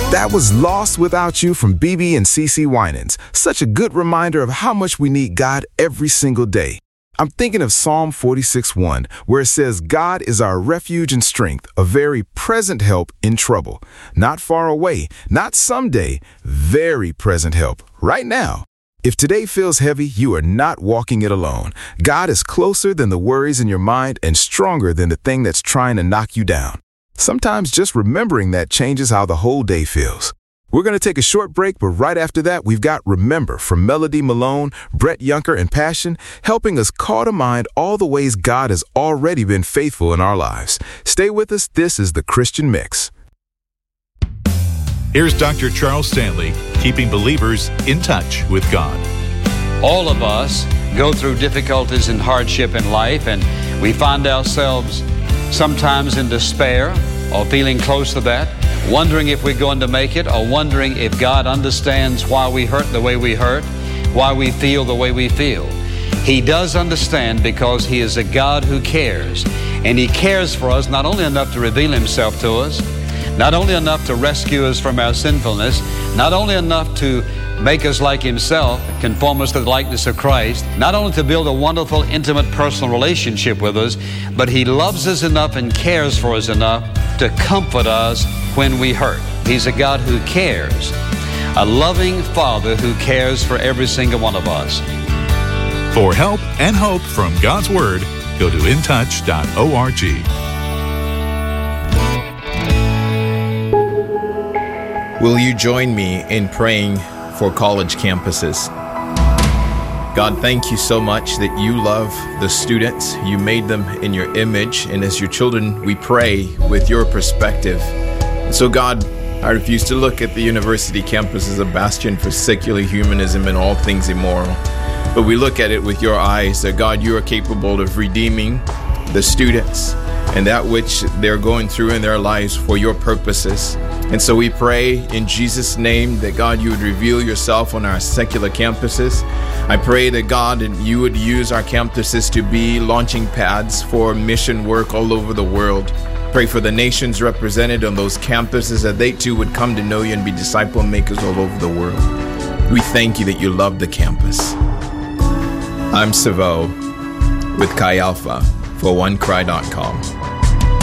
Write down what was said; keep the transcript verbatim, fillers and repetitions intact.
That was Lost Without You from B B and CeCe Winans. Such a good reminder of how much we need God every single day. I'm thinking of Psalm forty-six one, where it says, God is our refuge and strength, a very present help in trouble. Not far away, not someday, very present help, right now. If today feels heavy, you are not walking it alone. God is closer than the worries in your mind and stronger than the thing that's trying to knock you down. Sometimes just remembering that changes how the whole day feels. We're going to take a short break, but right after that, we've got Remember from Melody Malone, Brett Yunker, and Passion, helping us call to mind all the ways God has already been faithful in our lives. Stay with us. This is The Christian Mix. Here's Doctor Charles Stanley, keeping believers in touch with God. All of us go through difficulties and hardship in life, and we find ourselves sometimes in despair or feeling close to that, wondering if we're going to make it, or wondering if God understands why we hurt the way we hurt, why we feel the way we feel. He does understand, because He is a God who cares. And He cares for us not only enough to reveal Himself to us, not only enough to rescue us from our sinfulness, not only enough to make us like Himself, conform us to the likeness of Christ, not only to build a wonderful, intimate, personal relationship with us, but He loves us enough and cares for us enough to comfort us when we hurt. He's a God who cares, a loving Father who cares for every single one of us. For help and hope from God's Word, go to in touch dot org. Will you join me in praying for college campuses? God, thank you so much that you love the students. You made them in your image, and as your children, we pray with your perspective. So God, I refuse to look at the university campus as a bastion for secular humanism and all things immoral. But we look at it with your eyes, that God, you are capable of redeeming the students and that which they're going through in their lives for your purposes. And so we pray in Jesus' name that God, you would reveal yourself on our secular campuses. I pray that God, and you would use our campuses to be launching pads for mission work all over the world. Pray for the nations represented on those campuses, that they too would come to know you and be disciple makers all over the world. We thank you that you love the campus. I'm Savo with Chi Alpha for one cry dot com.